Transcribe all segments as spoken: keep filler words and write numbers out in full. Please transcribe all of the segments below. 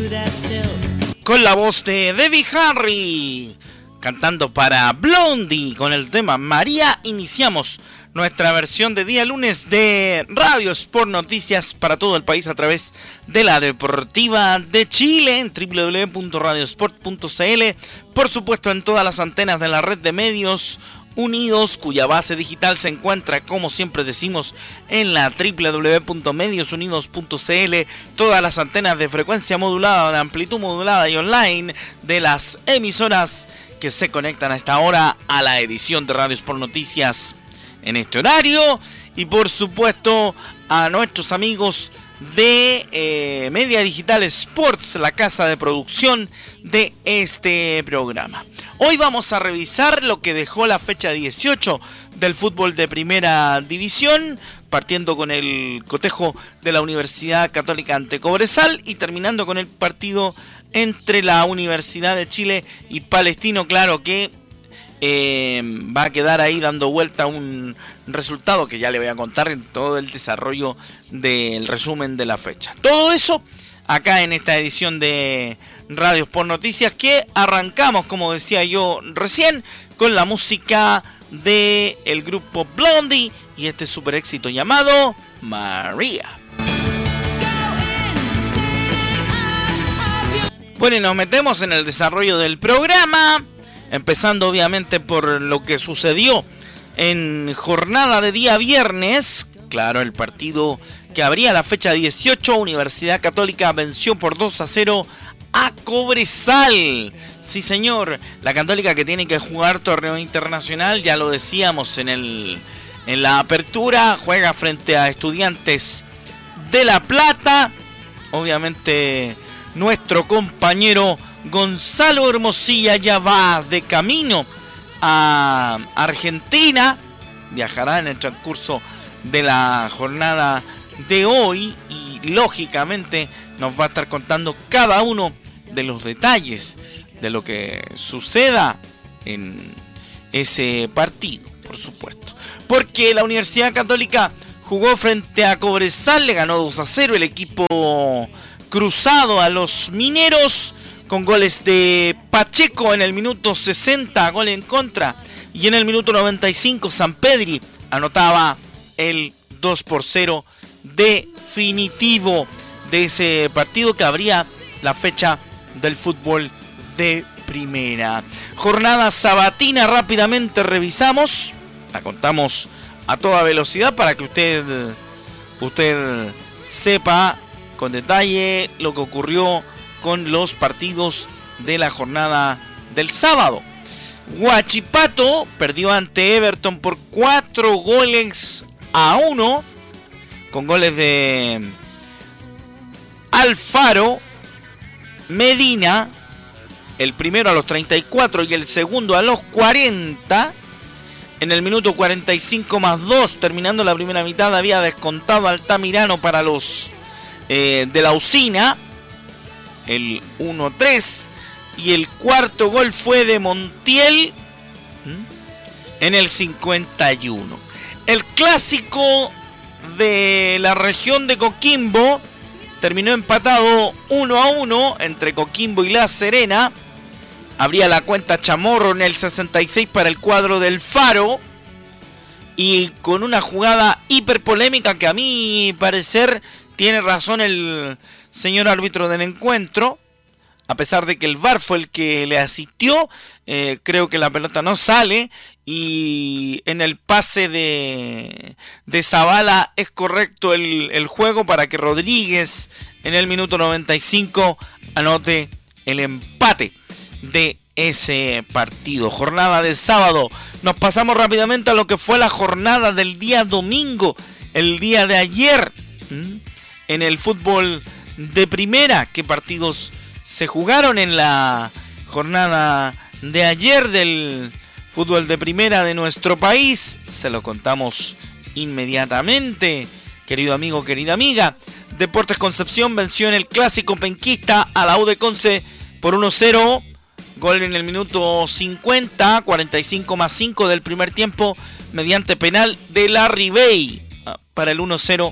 Con la voz de Debbie Harry, cantando para Blondie con el tema María, iniciamos nuestra versión de día lunes de Radio Sport Noticias para todo el país a través de la Deportiva de Chile en doble u doble u doble u punto radio sport punto c l, por supuesto en todas las antenas de la red de medios unidos, cuya base digital se encuentra, como siempre decimos, en la doble u doble u doble u punto medios unidos punto c l, todas las antenas de frecuencia modulada, de amplitud modulada y online de las emisoras que se conectan a esta hora a la edición de Radio Sport Noticias en este horario, y por supuesto a nuestros amigos de eh, Media Digital Sports, la casa de producción de este programa. Hoy vamos a revisar lo que dejó la fecha dieciocho del fútbol de primera división, partiendo con el cotejo de la Universidad Católica ante Cobresal y terminando con el partido entre la Universidad de Chile y Palestino. Claro que eh, va a quedar ahí dando vuelta un resultado que ya le voy a contar en todo el desarrollo del resumen de la fecha. Todo eso acá en esta edición de Radio Sport Noticias, que arrancamos, como decía yo recién, con la música del grupo Blondie y este super éxito llamado María. Bueno, y nos metemos en el desarrollo del programa, empezando obviamente por lo que sucedió en jornada de día viernes. Claro, el partido que abría la fecha dieciocho, Universidad Católica venció por dos a cero a Cobresal. Sí, señor, la Católica que tiene que jugar torneo internacional, ya lo decíamos en el en la apertura, juega frente a Estudiantes de La Plata. Obviamente nuestro compañero Gonzalo Hermosilla ya va de camino a Argentina, viajará en el transcurso de la jornada de hoy y lógicamente nos va a estar contando cada uno de los detalles de lo que suceda en ese partido, por supuesto. Porque la Universidad Católica jugó frente a Cobresal, le ganó dos a cero el equipo cruzado a los mineros, con goles de Pacheco en el minuto sesenta, gol en contra, y en el minuto noventa y cinco Sampedri anotaba el dos por cero definitivo de ese partido que abría la fecha del fútbol de primera. Jornada sabatina, rápidamente revisamos, la contamos a toda velocidad para que usted, usted sepa con detalle lo que ocurrió con los partidos de la jornada del sábado. Huachipato perdió ante Everton por cuatro goles a uno, con goles de Alfaro, Medina, el primero a los treinta y cuatro y el segundo a los cuarenta. En el minuto cuarenta y cinco más dos, terminando la primera mitad, había descontado Altamirano para los eh, de la Usina, el uno a tres, y el cuarto gol fue de Montiel ¿Mm? en el cincuenta y uno. El clásico de la región de Coquimbo terminó empatado uno a uno entre Coquimbo y La Serena. Abría la cuenta Chamorro en el sesenta y seis para el cuadro del Faro, y con una jugada hiper polémica que a mi parecer tiene razón el señor árbitro del encuentro, a pesar de que el V A R fue el que le asistió. Eh, creo que la pelota no sale, y en el pase de, de Zavala es correcto el, el juego para que Rodríguez en el minuto noventa y cinco anote el empate de ese partido. Jornada de sábado. Nos pasamos rápidamente a lo que fue la jornada del día domingo, el día de ayer, ¿Mm? en el fútbol de primera. ¿Qué partidos se jugaron en la jornada de ayer del fútbol de primera de nuestro país? Se lo contamos inmediatamente, querido amigo, querida amiga. Deportes Concepción venció en el clásico penquista a la U de Conce por uno a cero. Gol en el minuto cincuenta, cuarenta y cinco más cinco del primer tiempo, mediante penal de Larry Bay para el uno a cero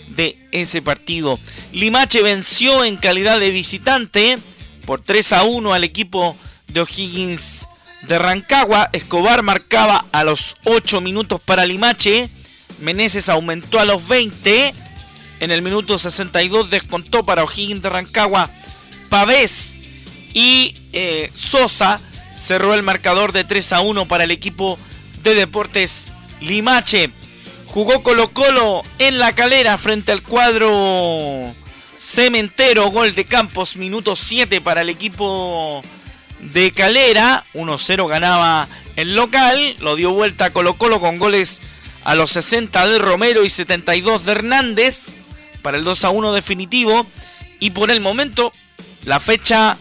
de ese partido. Limache venció en calidad de visitante por tres a uno al equipo de O'Higgins de Rancagua. Escobar marcaba a los ocho minutos para Limache. Meneses aumentó a los veinte. En el minuto sesenta y dos descontó para O'Higgins de Rancagua Pavés. Y eh, Sosa cerró el marcador de tres a uno para el equipo de Deportes Limache. Jugó Colo Colo en La Calera frente al cuadro cementero. Gol de Campos, minuto siete para el equipo de Calera. uno cero ganaba el local. Lo dio vuelta a Colo Colo con goles a los sesenta de Romero y setenta y dos de Hernández para el dos a uno definitivo. Y por el momento la fecha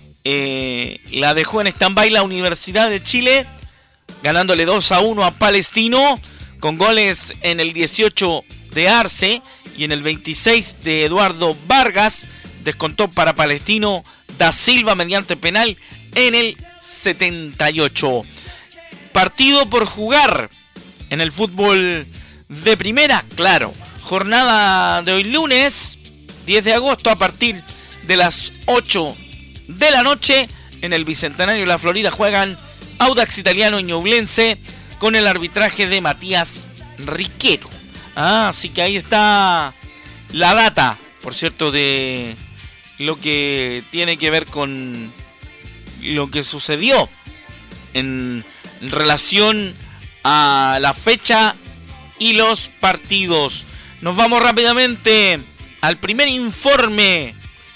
eh, la dejó en stand-by la Universidad de Chile, ganándole dos a uno a Palestino, con goles en el dieciocho de Arce y en el veintiséis de Eduardo Vargas. Descontó para Palestino Da Silva mediante penal en el setenta y ocho. Partido por jugar en el fútbol de primera, claro. Jornada de hoy lunes, diez de agosto, a partir de las ocho de la noche. En el Bicentenario de la Florida juegan Audax Italiano y Ñublense con el arbitraje de Matías Riquero. Ah, así que ahí está la data, por cierto, de lo que tiene que ver con lo que sucedió en relación a la fecha y los partidos. Nos vamos rápidamente al primer informe,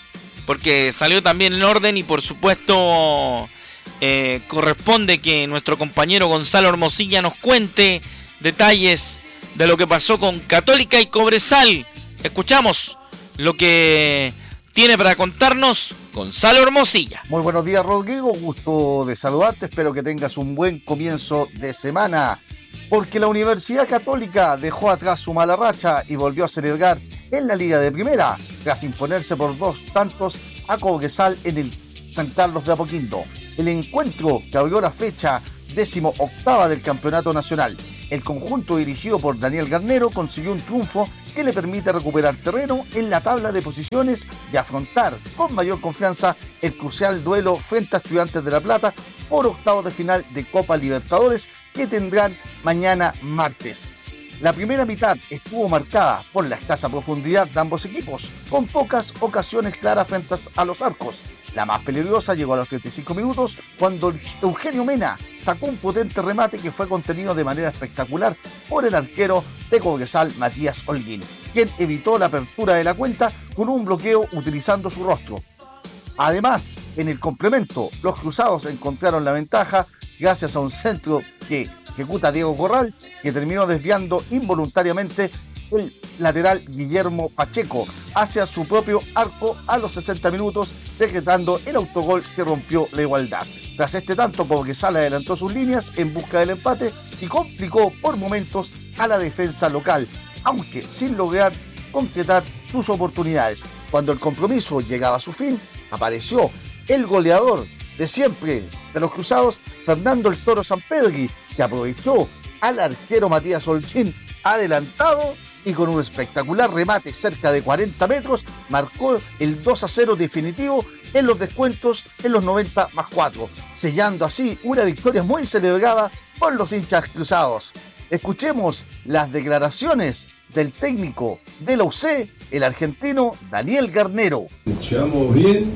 porque salió también en orden y por supuesto eh, corresponde que nuestro compañero Gonzalo Hermosilla nos cuente detalles de lo que pasó con Católica y Cobresal. Escuchamos lo que tiene para contarnos Gonzalo Hermosilla. Muy buenos días, Rodrigo, gusto de saludarte, espero que tengas un buen comienzo de semana, porque la Universidad Católica dejó atrás su mala racha y volvió a celebrar en la Liga de Primera, tras imponerse por dos tantos a Cobresal en el San Carlos de Apoquindo. El encuentro que abrió la fecha décimo octava del Campeonato Nacional. El conjunto dirigido por Daniel Garnero consiguió un triunfo que le permite recuperar terreno en la tabla de posiciones y afrontar con mayor confianza el crucial duelo frente a Estudiantes de La Plata por octavos de final de Copa Libertadores que tendrán mañana martes. La primera mitad estuvo marcada por la escasa profundidad de ambos equipos, con pocas ocasiones claras frente a los arcos. La más peligrosa llegó a los treinta y cinco minutos cuando Eugenio Mena sacó un potente remate que fue contenido de manera espectacular por el arquero de Cobresal, Matías Holguín, quien evitó la apertura de la cuenta con un bloqueo utilizando su rostro. Además, en el complemento, los cruzados encontraron la ventaja gracias a un centro que ejecuta Diego Corral, que terminó desviando involuntariamente el lateral Guillermo Pacheco hacia su propio arco a los sesenta minutos, decretando el autogol que rompió la igualdad. Tras este tanto, Cobresal adelantó sus líneas en busca del empate y complicó por momentos a la defensa local, aunque sin lograr concretar sus oportunidades. Cuando el compromiso llegaba a su fin, apareció el goleador de siempre de los cruzados, Fernando el Toro Sampedri, que aprovechó al arquero Matías Holguín adelantado y con un espectacular remate cerca de cuarenta metros marcó el dos a cero definitivo en los descuentos en los noventa más cuatro, sellando así una victoria muy celebrada por los hinchas cruzados. Escuchemos las declaraciones del técnico de la U C, el argentino Daniel Garnero. Llegamos bien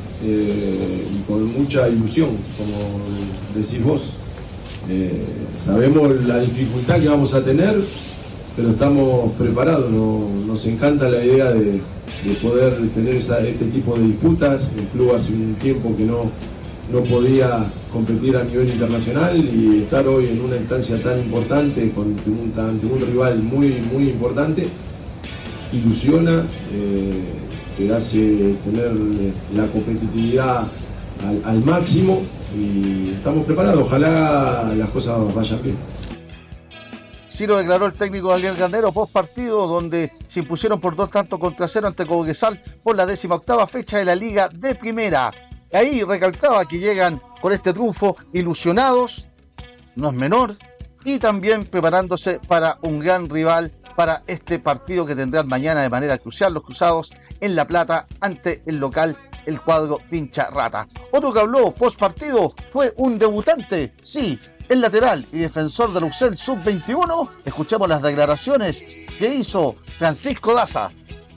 eh, y con mucha ilusión, como decís vos. Eh, sabemos la dificultad que vamos a tener, pero estamos preparados. No, nos encanta la idea de, de poder tener esa, este tipo de disputas. El club hace un tiempo que no, no podía competir a nivel internacional y estar hoy en una instancia tan importante con, ante un rival muy, muy importante ilusiona, eh, te hace tener la competitividad al, al máximo y estamos preparados. Ojalá las cosas vayan bien. Sí lo declaró el técnico Daniel Garnero post partido, donde se impusieron por dos tantos contra cero ante Cobresal por la décima octava fecha de la Liga de Primera. Ahí recalcaba que llegan con este triunfo ilusionados, no es menor, y también preparándose para un gran rival para este partido que tendrán mañana de manera crucial los cruzados en La Plata ante el local, el cuadro Pincha Rata. Otro que habló post partido fue un debutante, sí, el lateral y defensor del U C E L sub veintiuno. Escuchamos las declaraciones que hizo Francisco Daza.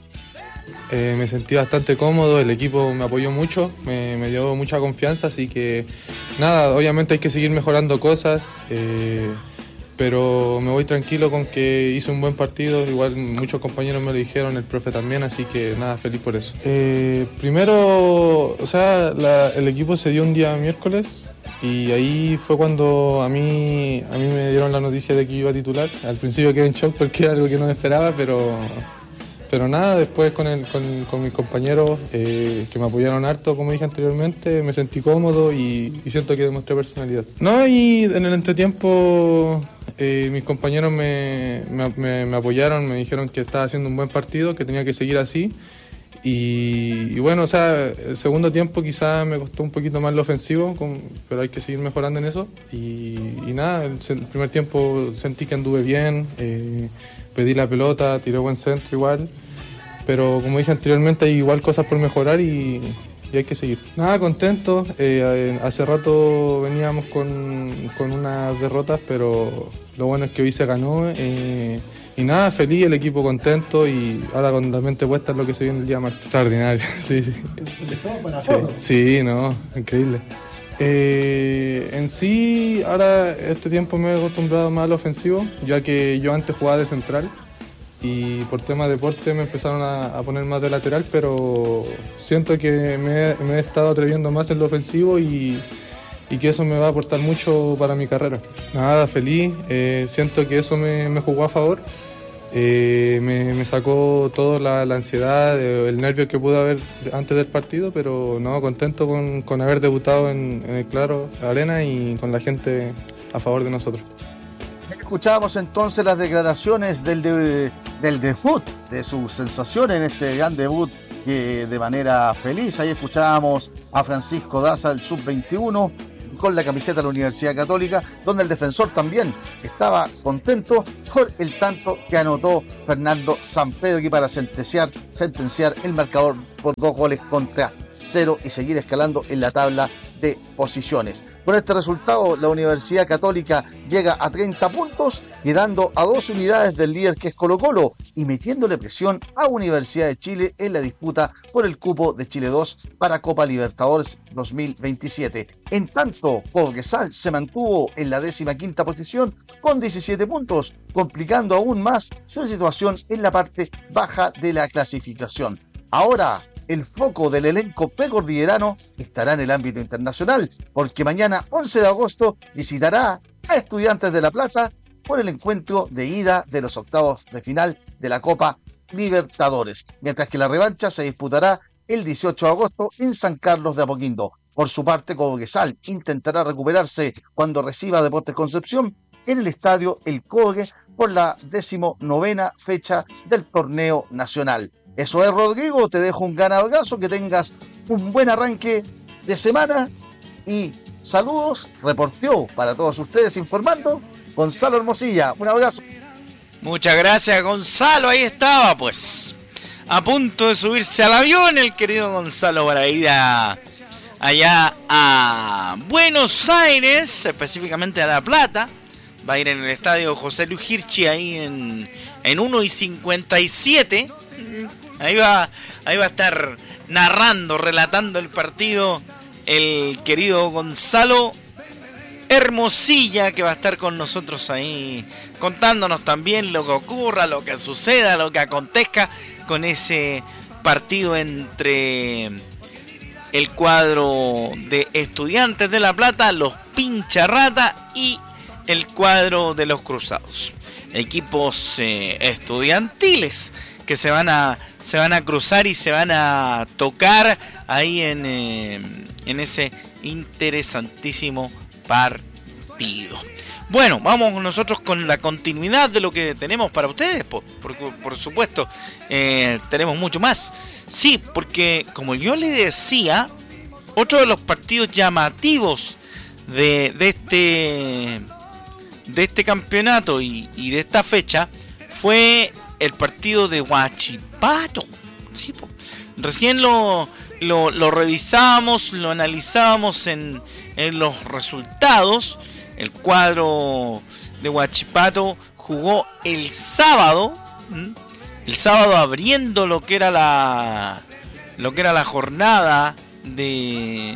Eh, me sentí bastante cómodo, el equipo me apoyó mucho, me, me dio mucha confianza, así que nada, obviamente hay que seguir mejorando cosas, eh, pero me voy tranquilo con que hice un buen partido, igual muchos compañeros me lo dijeron, el profe también, así que nada, feliz por eso. Eh, primero, o sea, la, el equipo se dio un día miércoles y ahí fue cuando a mí, a mí me dieron la noticia de que iba a titular. Al principio quedé en shock porque era algo que no me esperaba, pero... Pero nada, después con, el, con, con mis compañeros eh, que me apoyaron harto, como dije anteriormente, me sentí cómodo y, y siento que demostré personalidad. No, y en el entretiempo eh, mis compañeros me, me, me apoyaron, me dijeron que estaba haciendo un buen partido, que tenía que seguir así. Y, y bueno, o sea, el segundo tiempo quizás me costó un poquito más lo ofensivo, con, pero hay que seguir mejorando en eso. Y, y nada, el, el primer tiempo sentí que anduve bien, eh, pedí la pelota, tiré buen centro igual, pero como dije anteriormente hay igual cosas por mejorar y, y hay que seguir. Nada, contento, eh, hace rato veníamos con, con unas derrotas, pero lo bueno es que hoy se ganó. Eh, Y nada, feliz, el equipo contento y ahora con la mente puesta en lo que se viene el día martes. Extraordinario, sí, sí. Sí, sí, no, increíble. Eh, en sí, ahora este tiempo me he acostumbrado más al ofensivo, ya que yo antes jugaba de central y por tema de deporte me empezaron a, a poner más de lateral, pero siento que me, me he estado atreviendo más en lo ofensivo y... y que eso me va a aportar mucho para mi carrera. Nada, feliz, eh, siento que eso me, me jugó a favor, eh, me, me sacó toda la, la ansiedad, el nervio que pude haber antes del partido, pero no, contento con, con haber debutado en, en el Claro Arena y con la gente a favor de nosotros. Escuchábamos entonces las declaraciones del, de, del debut, de su sensación en este gran debut que de manera feliz. Ahí escuchábamos a Francisco Daza, el sub veintiuno, con la camiseta de la Universidad Católica, donde el defensor también estaba contento por el tanto que anotó Fernando Sampedri para sentenciar, sentenciar el marcador por dos goles contra cero y seguir escalando en la tabla de posiciones. Con este resultado, la Universidad Católica llega a treinta puntos, quedando a dos unidades del líder que es Colo-Colo y metiéndole presión a Universidad de Chile en la disputa por el cupo de Chile dos para Copa Libertadores dos mil veintisiete. En tanto, Cobresal se mantuvo en la décima quinta posición con diecisiete puntos, complicando aún más su situación en la parte baja de la clasificación. Ahora, el foco del elenco precordillerano estará en el ámbito internacional, porque mañana, once de agosto, visitará a Estudiantes de La Plata por el encuentro de ida de los octavos de final de la Copa Libertadores, mientras que la revancha se disputará el dieciocho de agosto en San Carlos de Apoquindo. Por su parte, Cobresal intentará recuperarse cuando reciba a Deportes Concepción en el estadio El Cobre por la decimonovena fecha del torneo nacional. Eso es, Rodrigo, te dejo un gran abrazo, que tengas un buen arranque de semana y saludos. Reporteó para todos ustedes informando Gonzalo Hermosilla. Un abrazo. Muchas gracias, Gonzalo. Ahí estaba, pues, a punto de subirse al avión el querido Gonzalo para ir a, allá a Buenos Aires, específicamente a La Plata. Va a ir en el estadio José Luis Hirschi ahí en, en uno y cincuenta y siete. Ahí va, ahí va a estar narrando, relatando el partido el querido Gonzalo Hermosilla, que va a estar con nosotros ahí contándonos también lo que ocurra, lo que suceda, lo que acontezca con ese partido entre el cuadro de Estudiantes de La Plata, los Pincha Rata y el cuadro de los Cruzados. Equipos eh, estudiantiles que se van a se van a cruzar y se van a tocar ahí en, eh, en ese interesantísimo partido. Bueno, vamos nosotros con la continuidad de lo que tenemos para ustedes, por, por, por supuesto, eh, tenemos mucho más. Sí, porque como yo le decía, otro de los partidos llamativos de, de este de este campeonato y, y de esta fecha fue el partido de Huachipato. Sí, po. Recién lo, lo, lo revisábamos, lo analizábamos en, en los resultados. El cuadro de Huachipato jugó el sábado, ¿m? el sábado abriendo lo que era la lo que era la jornada de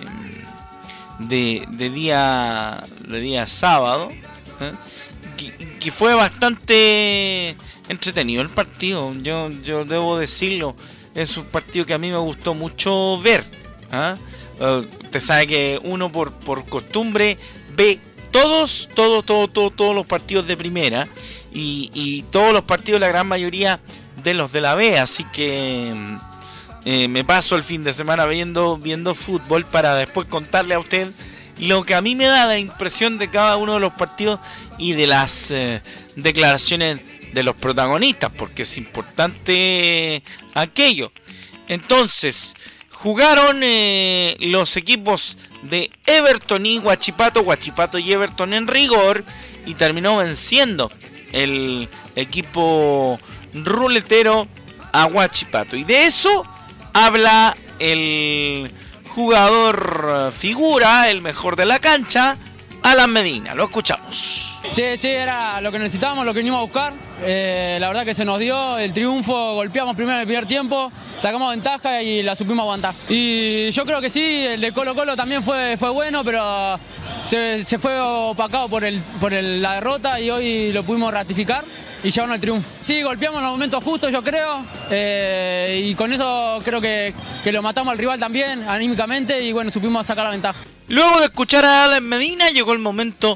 de, de día de día sábado, ¿eh? que, que fue bastante entretenido el partido. Yo yo debo decirlo, es un partido que a mí me gustó mucho ver, ¿eh? Uh, usted sabe que uno por por costumbre ve todos todos todos todos todos los partidos de primera y, y todos los partidos, la gran mayoría de los de la B, así que eh, me paso el fin de semana viendo viendo fútbol para después contarle a usted lo que a mí me da la impresión de cada uno de los partidos y de las eh, declaraciones de los protagonistas, porque es importante aquello. Entonces, jugaron eh, los equipos de Everton y Huachipato, Huachipato y Everton en rigor, y terminó venciendo el equipo ruletero a Huachipato. Y de eso habla el jugador figura, el mejor de la cancha, Alan Medina. Lo escuchamos. Sí, sí, era lo que necesitábamos, lo que venimos a buscar. Eh, la verdad que se nos dio el triunfo, golpeamos primero en el primer tiempo, sacamos ventaja y la supimos aguantar. Y yo creo que sí, el de Colo Colo también fue, fue bueno, pero se, se fue opacado por, el, por el, la derrota y hoy lo pudimos ratificar y llevarnos el triunfo. Sí, golpeamos en los momentos justos, yo creo, eh, y con eso creo que, que lo matamos al rival también, anímicamente, y bueno, supimos sacar la ventaja. Luego de escuchar a Alan Medina, llegó el momento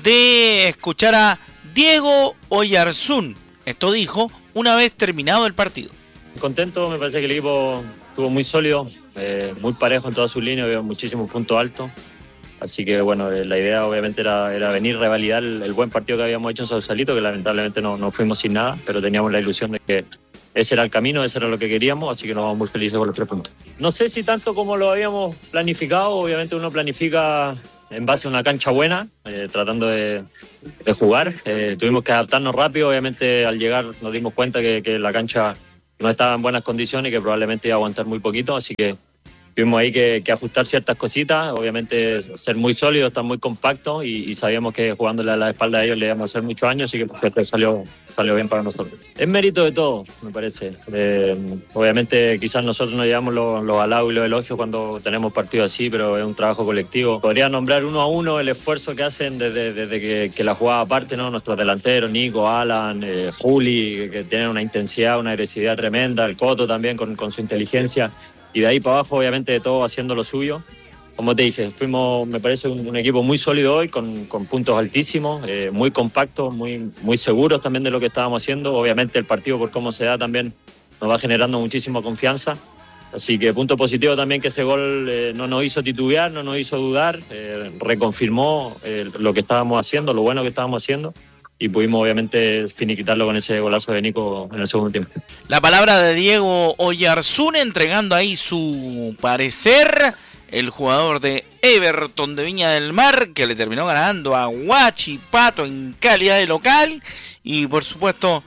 de escuchar a Diego Oyarzún. Esto dijo una vez terminado el partido. Contento, me parece que el equipo estuvo muy sólido, eh, muy parejo en toda su línea, había muchísimos puntos altos. Así que bueno, la idea obviamente era, era venir a revalidar el, el buen partido que habíamos hecho en Sausalito, que lamentablemente no, no fuimos sin nada, pero teníamos la ilusión de que ese era el camino, ese era lo que queríamos, así que nos vamos muy felices con los tres puntos. No sé si tanto como lo habíamos planificado, obviamente uno planifica en base a una cancha buena, eh, tratando de, de jugar. Eh, tuvimos que adaptarnos rápido, obviamente al llegar nos dimos cuenta que, que la cancha no estaba en buenas condiciones y que probablemente iba a aguantar muy poquito, así que tuvimos ahí que, que ajustar ciertas cositas, obviamente ser muy sólidos, estar muy compactos y, y sabíamos que jugándole a la espalda de ellos le íbamos a hacer muchos años, así que pues, salió, salió bien para nosotros. Es mérito de todo, me parece. Eh, obviamente quizás nosotros nos llevamos los, los halagos y los elogios cuando tenemos partidos así, pero es un trabajo colectivo. Podría nombrar uno a uno el esfuerzo que hacen desde, desde que, que la jugada parte, ¿no? Nuestros delanteros, Nico, Alan, eh, Juli, que, que tienen una intensidad, una agresividad tremenda, el Coto también con, con su inteligencia. Y de ahí para abajo, obviamente, de todo haciendo lo suyo. Como te dije, fuimos, me parece, un, un equipo muy sólido hoy, con, con puntos altísimos, eh, muy compactos, muy, muy seguros también de lo que estábamos haciendo. Obviamente el partido, por cómo se da, también nos va generando muchísima confianza. Así que punto positivo también que ese gol eh, no nos hizo titubear, no nos hizo dudar, eh, reconfirmó eh, lo que estábamos haciendo, lo bueno que estábamos haciendo. Y pudimos obviamente finiquitarlo con ese golazo de Nico en el segundo tiempo. La palabra de Diego Oyarzún entregando ahí su parecer. El jugador de Everton de Viña del Mar, que le terminó ganando a Huachipato en calidad de local. Y por supuesto,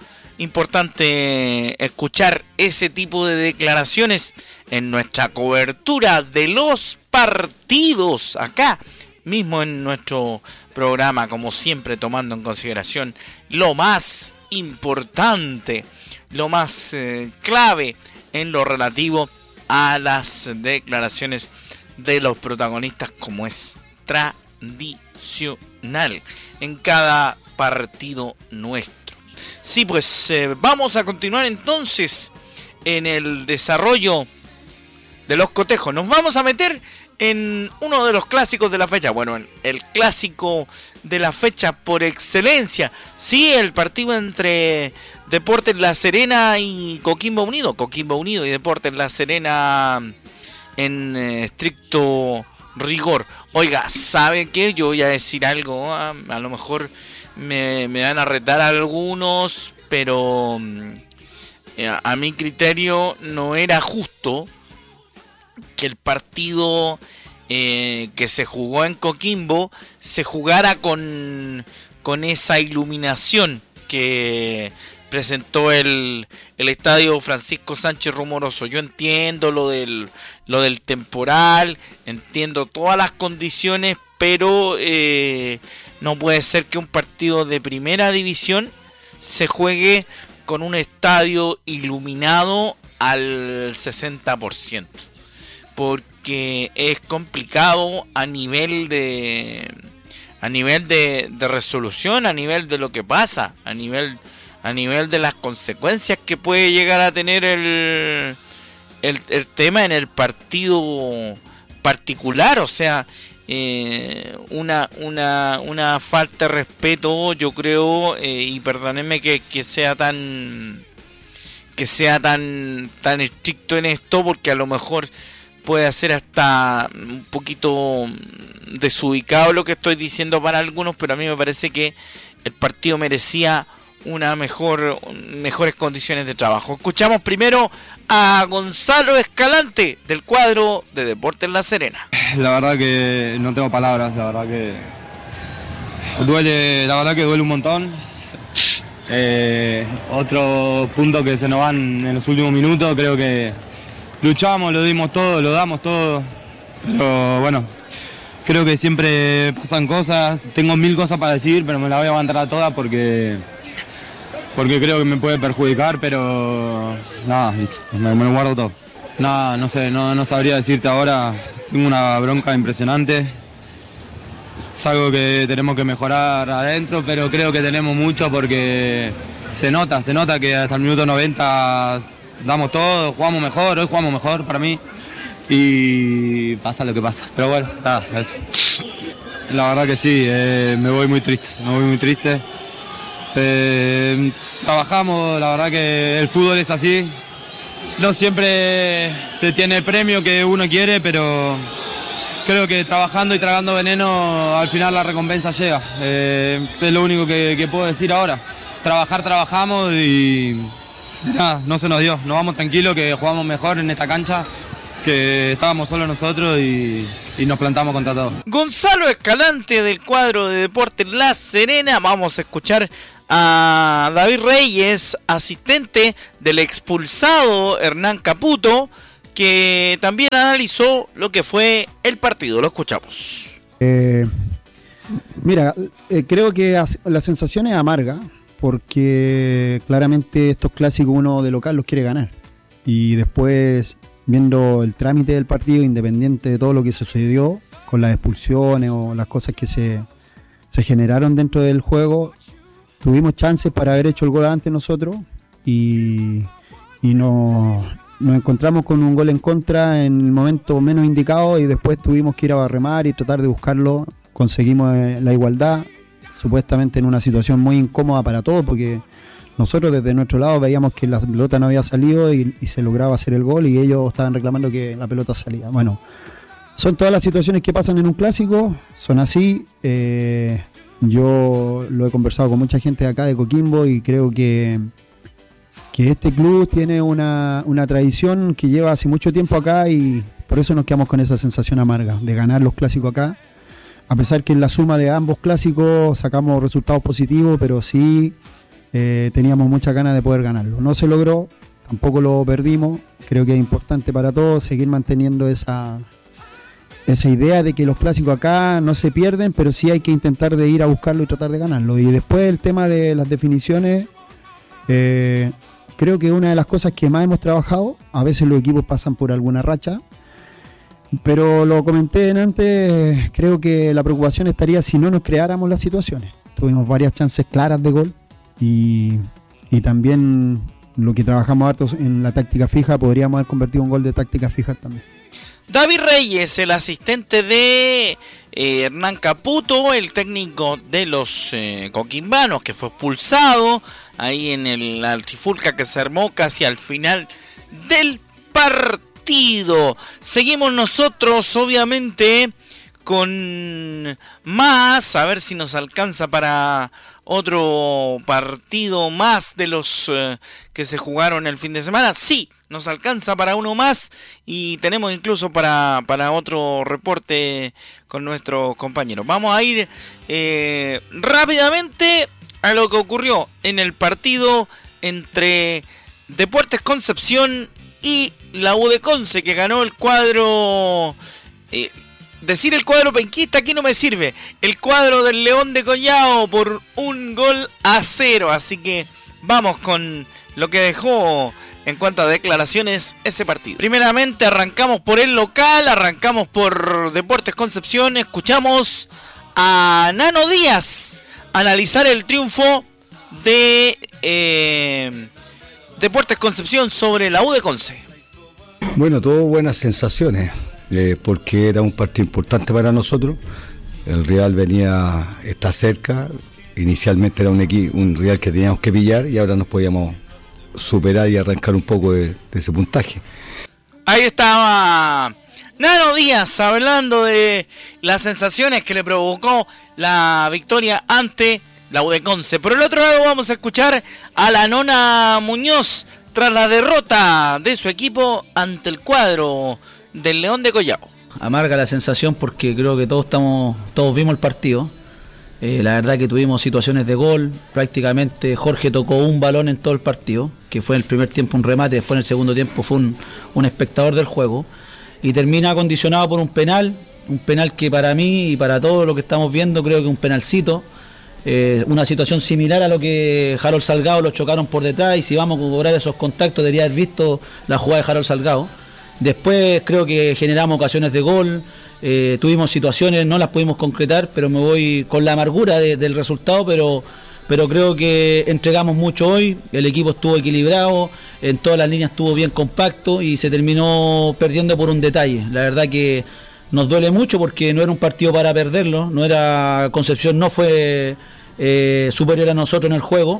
importante escuchar ese tipo de declaraciones en nuestra cobertura de los partidos acá mismo en nuestro programa, como siempre tomando en consideración lo más importante, lo más eh, clave en lo relativo a las declaraciones de los protagonistas, como es tradicional en cada partido nuestro. Sí, pues eh, vamos a continuar entonces en el desarrollo de los cotejos. Nos vamos a meter en uno de los clásicos de la fecha. Bueno, en el clásico de la fecha por excelencia. Sí, el partido entre Deportes La Serena y Coquimbo Unido. Coquimbo Unido y Deportes La Serena en eh, estricto rigor. Oiga, ¿sabe qué? Yo voy a decir algo. A, a lo mejor me, me van a retar algunos, pero a, a mi criterio no era justo que el partido eh, que se jugó en Coquimbo se jugara con, con esa iluminación que, presentó el, el estadio Francisco Sánchez Rumoroso. Yo entiendo lo del, lo del temporal, entiendo todas las condiciones, pero eh, no puede ser que un partido de primera división se juegue con un estadio iluminado al sesenta por ciento, porque es complicado a nivel de a nivel de, de resolución, a nivel de lo que pasa, a nivel a nivel de las consecuencias que puede llegar a tener el el, el tema en el partido particular. O sea, eh, una una una falta de respeto, yo creo, eh, y perdónenme que, que sea tan que sea tan tan estricto en esto, porque a lo mejor puede ser hasta un poquito desubicado lo que estoy diciendo para algunos, pero a mí me parece que el partido merecía una mejor mejores condiciones de trabajo. Escuchamos primero a Gonzalo Escalante del cuadro de Deportes La Serena. La verdad que no tengo palabras, la verdad que duele, la verdad que duele un montón. Eh, otro punto que se nos van en los últimos minutos, creo que luchamos, lo dimos todo, lo damos todo, pero bueno, creo que siempre pasan cosas. Tengo mil cosas para decir, pero me las voy a aguantar a todas porque porque creo que me puede perjudicar, pero nada, me, me lo guardo todo. Nada, no sé, no, no sabría decirte ahora, tengo una bronca impresionante. Es algo que tenemos que mejorar adentro, pero creo que tenemos mucho porque se nota, se nota que hasta el minuto noventa damos todo, jugamos mejor, hoy jugamos mejor para mí y pasa lo que pasa. Pero bueno, nada, eso. La verdad que sí, eh, me voy muy triste, me voy muy triste. Eh, trabajamos, la verdad que el fútbol es así. No siempre se tiene el premio que uno quiere, pero creo que trabajando y tragando veneno al final la recompensa llega. Eh, es lo único que, que puedo decir ahora. Trabajar, trabajamos y nada, no se nos dio. Nos vamos tranquilos que jugamos mejor en esta cancha, que estábamos solo nosotros y, y nos plantamos contra todo. Gonzalo Escalante del cuadro de Deportes La Serena. Vamos a escuchar a David Reyes, asistente del expulsado Hernán Caputo, que también analizó lo que fue el partido. Lo escuchamos. Eh, mira, eh, creo que la sensación es amarga, porque claramente estos clásicos uno de local los quiere ganar. Y después, viendo el trámite del partido, independiente de todo lo que sucedió con las expulsiones o las cosas que se, se generaron dentro del juego, tuvimos chances para haber hecho el gol antes nosotros y, y no... Nos encontramos con un gol en contra en el momento menos indicado y después tuvimos que ir a remar y tratar de buscarlo. Conseguimos la igualdad, supuestamente en una situación muy incómoda para todos, porque nosotros desde nuestro lado veíamos que la pelota no había salido y, y se lograba hacer el gol y ellos estaban reclamando que la pelota salía. Bueno, son todas las situaciones que pasan en un clásico, son así. Eh, yo lo he conversado con mucha gente de acá de Coquimbo y creo que que este club tiene una, una tradición que lleva hace mucho tiempo acá y por eso nos quedamos con esa sensación amarga de ganar los clásicos acá. A pesar que en la suma de ambos clásicos sacamos resultados positivos, pero sí eh, teníamos muchas ganas de poder ganarlo. No se logró, tampoco lo perdimos. Creo que es importante para todos seguir manteniendo esa, esa idea de que los clásicos acá no se pierden, pero sí hay que intentar de ir a buscarlo y tratar de ganarlo. Y después el tema de las definiciones... Eh, Creo que una de las cosas que más hemos trabajado, a veces los equipos pasan por alguna racha, pero lo comenté antes, creo que la preocupación estaría si no nos creáramos las situaciones. Tuvimos varias chances claras de gol y, y también lo que trabajamos harto en la táctica fija, podríamos haber convertido un gol de táctica fija también. David Reyes, el asistente de eh, Hernán Caputo, el técnico de los eh, coquimbanos, que fue expulsado ahí en el Altifulca que se armó casi al final del partido. Seguimos nosotros, obviamente, con más, a ver si nos alcanza para otro partido más de los eh, que se jugaron el fin de semana. Sí, nos alcanza para uno más y tenemos incluso para, para otro reporte con nuestros compañeros. Vamos a ir eh, rápidamente a lo que ocurrió en el partido entre Deportes Concepción y la U de Conce, que ganó el cuadro... Eh, decir el cuadro penquista aquí no me sirve. El cuadro del León de Collao por un gol a cero. Así que vamos con lo que dejó en cuanto a declaraciones ese partido. Primeramente arrancamos por el local, arrancamos por Deportes Concepción. Escuchamos a Nano Díaz analizar el triunfo de eh, Deportes Concepción sobre la U de Conce. Bueno, todo buenas sensaciones, eh, porque era un partido importante para nosotros. El Real venía, está cerca, inicialmente era un, equipo, un Real que teníamos que pillar y ahora nos podíamos superar y arrancar un poco de, de ese puntaje. Ahí estaba Nano Díaz hablando de las sensaciones que le provocó la victoria ante la U de Conce. Por el otro lado vamos a escuchar a la Nona Muñoz tras la derrota de su equipo ante el cuadro del León de Collao. Amarga la sensación porque creo que todos estamos, todos vimos el partido. Eh, la verdad que tuvimos situaciones de gol, prácticamente Jorge tocó un balón en todo el partido, que fue en el primer tiempo un remate, después en el segundo tiempo fue un, un espectador del juego, y termina condicionado por un penal, un penal que para mí y para todo lo que estamos viendo creo que es un penalcito, eh, una situación similar a lo que Harold Salgado lo chocaron por detrás, y si vamos a cobrar esos contactos debería haber visto la jugada de Harold Salgado. Después creo que generamos ocasiones de gol, eh, tuvimos situaciones, no las pudimos concretar, pero me voy con la amargura de, del resultado, pero, pero creo que entregamos mucho hoy, el equipo estuvo equilibrado, en todas las líneas estuvo bien compacto y se terminó perdiendo por un detalle. La verdad que nos duele mucho porque no era un partido para perderlo, no era Concepción no fue eh, superior a nosotros en el juego.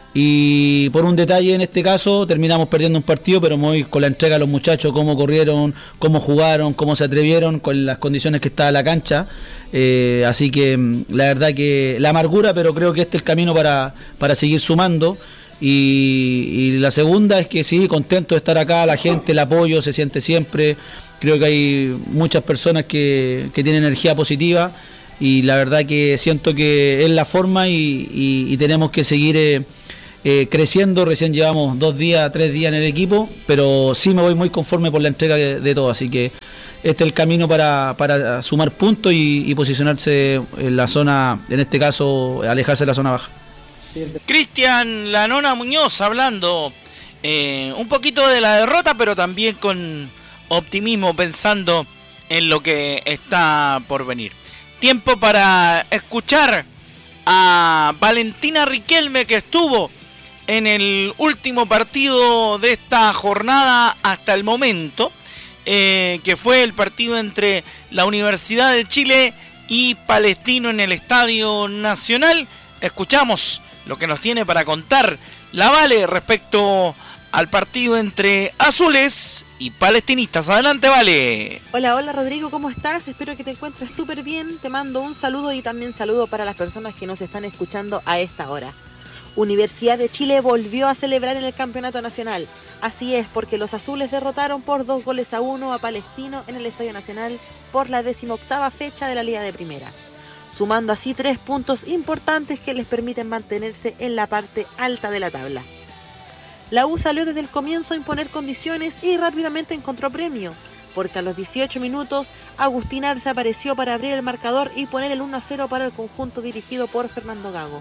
Y por un detalle en este caso terminamos perdiendo un partido, pero muy con la entrega a los muchachos, cómo corrieron, cómo jugaron, cómo se atrevieron con las condiciones que estaba la cancha. Eh, así que la verdad que la amargura, pero creo que este es el camino para, para seguir sumando. Y, y la segunda es que sí, contento de estar acá, la gente, el apoyo se siente siempre. Creo que hay muchas personas que, que tienen energía positiva y la verdad que siento que es la forma y, y, y tenemos que seguir... Eh, Eh, creciendo. Recién llevamos dos días, tres días en el equipo, pero sí me voy muy conforme por la entrega de, de todo, así que este es el camino para, para sumar puntos y, y posicionarse en la zona, en este caso alejarse de la zona baja. Cristian La Nona Muñoz hablando eh, un poquito de la derrota, pero también con optimismo pensando en lo que está por venir. Tiempo para escuchar a Valentina Riquelme, que estuvo en el último partido de esta jornada hasta el momento, eh, que fue el partido entre la Universidad de Chile y Palestino en el Estadio Nacional. Escuchamos lo que nos tiene para contar la Vale respecto al partido entre azules y palestinistas. Adelante, Vale. Hola, hola Rodrigo, ¿cómo estás? Espero que te encuentres súper bien. Te mando un saludo y también saludo para las personas que nos están escuchando a esta hora. Universidad de Chile volvió a celebrar en el campeonato nacional. Así es, porque los azules derrotaron por dos goles a uno a Palestino en el Estadio Nacional por la decimoctava fecha de la Liga de Primera, sumando así tres puntos importantes que les permiten mantenerse en la parte alta de la tabla. La U salió desde el comienzo a imponer condiciones y rápidamente encontró premio, porque a los dieciocho minutos Agustín Arce apareció para abrir el marcador y poner el uno a cero para el conjunto dirigido por Fernando Gago.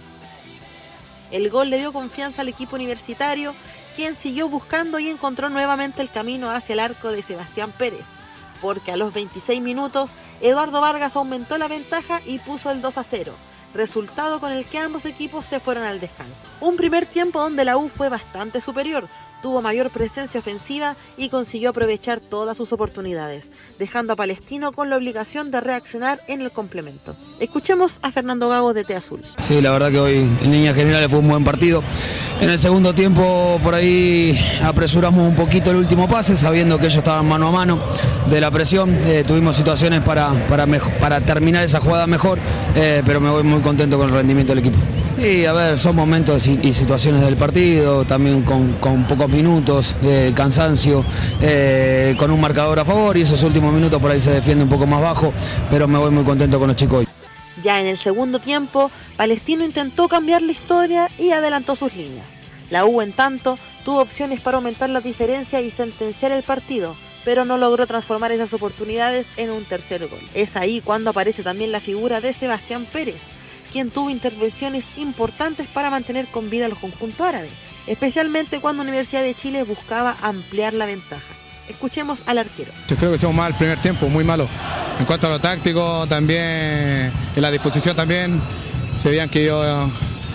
El gol le dio confianza al equipo universitario, quien siguió buscando y encontró nuevamente el camino hacia el arco de Sebastián Pérez, porque a los veintiséis minutos Eduardo Vargas aumentó la ventaja y puso el dos a cero, resultado con el que ambos equipos se fueron al descanso. Un primer tiempo donde la U fue bastante superior, tuvo mayor presencia ofensiva y consiguió aprovechar todas sus oportunidades, dejando a Palestino con la obligación de reaccionar en el complemento. Escuchemos a Fernando Gago de T Azul. Sí, la verdad que hoy en líneas generales fue un buen partido. En el segundo tiempo por ahí apresuramos un poquito el último pase, sabiendo que ellos estaban mano a mano de la presión. Eh, tuvimos situaciones para, para, mejor, para terminar esa jugada mejor, eh, pero me voy muy contento con el rendimiento del equipo. Sí, a ver, son momentos y, y situaciones del partido, también con, con pocos minutos, eh, cansancio, eh, con un marcador a favor y esos últimos minutos por ahí se defiende un poco más bajo, pero me voy muy contento con los chicos hoy. Ya en el segundo tiempo, Palestino intentó cambiar la historia y adelantó sus líneas. La U, en tanto, tuvo opciones para aumentar la diferencia y sentenciar el partido, pero no logró transformar esas oportunidades en un tercer gol. Es ahí cuando aparece también la figura de Sebastián Pérez, quien tuvo intervenciones importantes para mantener con vida al conjunto árabe, especialmente cuando Universidad de Chile buscaba ampliar la ventaja. Escuchemos al arquero. Yo creo que hicimos mal el primer tiempo, muy malo. En cuanto a lo táctico, también en la disposición también, se veían que ellos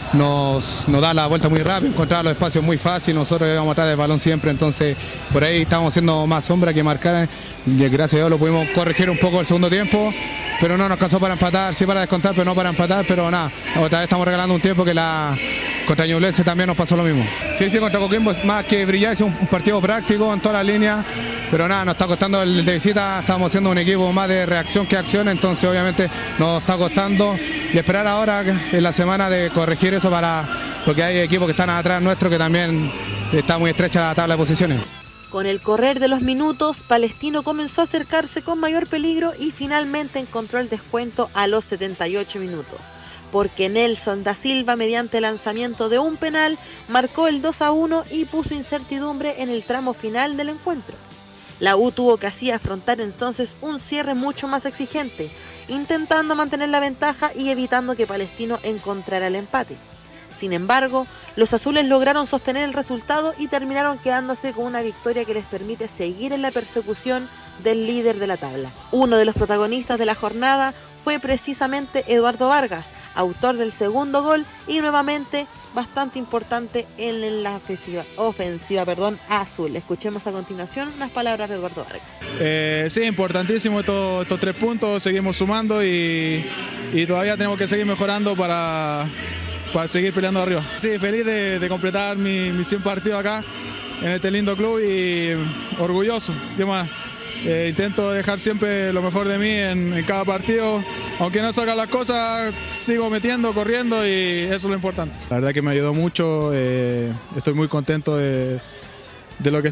nos, nos da la vuelta muy rápido, encontraba los espacios muy fácil, nosotros íbamos atrás del balón siempre, entonces por ahí estábamos haciendo más sombra que marcar, y gracias a Dios lo pudimos corregir un poco el segundo tiempo, pero no nos alcanzó para empatar, sí para descontar, pero no para empatar, pero nada, otra vez estamos regalando un tiempo que la contra Ñublense también nos pasó lo mismo. Sí, sí, contra Coquimbo es más que brillar, es un, un partido práctico en toda la línea, pero nada, nos está costando el de visita, estamos siendo un equipo más de reacción que acción, entonces obviamente nos está costando, y esperar ahora en la semana de corregir eso para, porque hay equipos que están atrás nuestro que también está muy estrecha la tabla de posiciones. Con el correr de los minutos, Palestino comenzó a acercarse con mayor peligro y finalmente encontró el descuento a los setenta y ocho minutos, porque Nelson da Silva, mediante el lanzamiento de un penal, marcó el dos a uno y puso incertidumbre en el tramo final del encuentro. La U tuvo que así afrontar entonces un cierre mucho más exigente, intentando mantener la ventaja y evitando que Palestino encontrara el empate. Sin embargo, los azules lograron sostener el resultado y terminaron quedándose con una victoria que les permite seguir en la persecución del líder de la tabla. Uno de los protagonistas de la jornada fue precisamente Eduardo Vargas, autor del segundo gol y nuevamente bastante importante en la ofensiva, ofensiva perdón, azul. Escuchemos a continuación unas palabras de Eduardo Vargas. Eh, sí, importantísimo estos, estos tres puntos, seguimos sumando y, y todavía tenemos que seguir mejorando para, para seguir peleando arriba. Sí, feliz de, de completar mi, mis cien partidos acá en este lindo club y orgulloso. ¿Qué más? Eh, intento dejar siempre lo mejor de mí en, en cada partido, aunque no salgan las cosas, sigo metiendo, corriendo y eso es lo importante. La verdad que me ayudó mucho, eh, estoy muy contento de, de lo que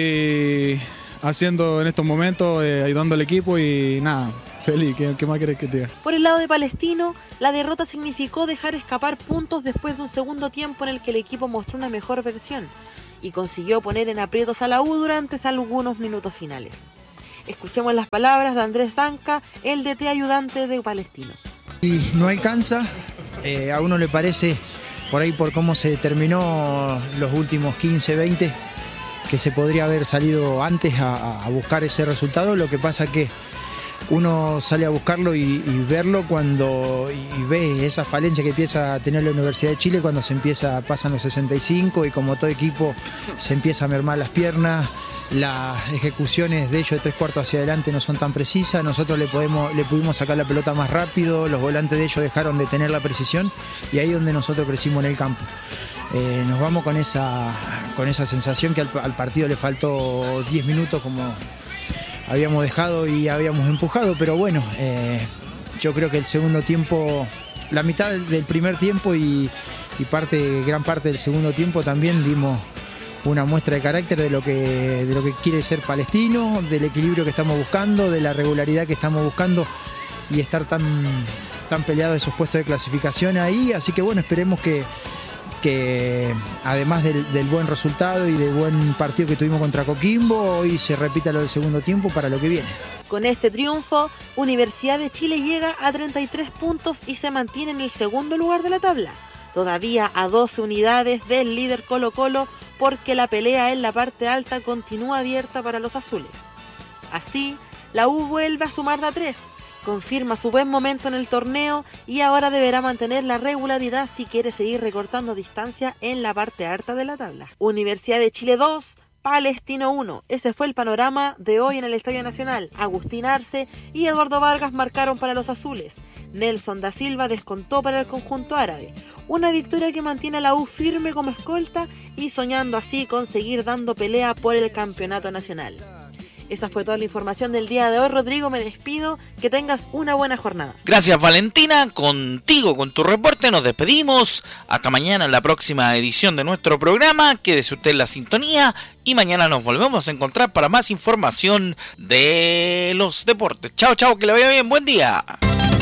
estoy haciendo en estos momentos, eh, ayudando al equipo y nada, feliz, ¿qué, qué más querés que te diga? Por el lado de Palestino, la derrota significó dejar escapar puntos después de un segundo tiempo en el que el equipo mostró una mejor versión y consiguió poner en aprietos a la U durante algunos minutos finales. Escuchemos las palabras de Andrés Zanca, el D T ayudante de Palestino. Y no alcanza, eh, a uno le parece, por ahí por cómo se terminó los últimos quince, veinte, que se podría haber salido antes a, a buscar ese resultado. Lo que pasa que uno sale a buscarlo y, y verlo cuando y ve esa falencia que empieza a tener la Universidad de Chile cuando se empieza, pasan los sesenta y cinco y como todo equipo se empieza a mermar las piernas. Las ejecuciones de ellos de tres cuartos hacia adelante no son tan precisas, nosotros le, podemos, le pudimos sacar la pelota más rápido, los volantes de ellos dejaron de tener la precisión y ahí es donde nosotros crecimos en el campo. Eh, nos vamos con esa, con esa sensación que al, al partido le faltó diez minutos como habíamos dejado y habíamos empujado, pero bueno, eh, yo creo que el segundo tiempo, la mitad del primer tiempo y, y parte, gran parte del segundo tiempo también dimos una muestra de carácter de lo que de lo que quiere ser Palestino, del equilibrio que estamos buscando, de la regularidad que estamos buscando y estar tan, tan peleados esos puestos de clasificación ahí, así que bueno, esperemos que, que además del, del buen resultado y del buen partido que tuvimos contra Coquimbo, hoy se repita lo del segundo tiempo para lo que viene. Con este triunfo, Universidad de Chile llega a treinta y tres puntos y se mantiene en el segundo lugar de la tabla, todavía a doce unidades del líder Colo-Colo, porque la pelea en la parte alta continúa abierta para los azules. Así, la U vuelve a sumar de a tres, confirma su buen momento en el torneo y ahora deberá mantener la regularidad si quiere seguir recortando distancia en la parte alta de la tabla. Universidad de Chile dos, Palestino uno. Ese fue el panorama de hoy en el Estadio Nacional. Agustín Arce y Eduardo Vargas marcaron para los azules. Nelson da Silva descontó para el conjunto árabe. Una victoria que mantiene a la U firme como escolta y soñando así con seguir dando pelea por el campeonato nacional. Esa fue toda la información del día de hoy. Rodrigo, me despido. Que tengas una buena jornada. Gracias, Valentina. Contigo, con tu reporte, nos despedimos. Hasta mañana en la próxima edición de nuestro programa. Quédese usted en la sintonía y mañana nos volvemos a encontrar para más información de los deportes. Chao, chao, que le vaya bien. Buen día.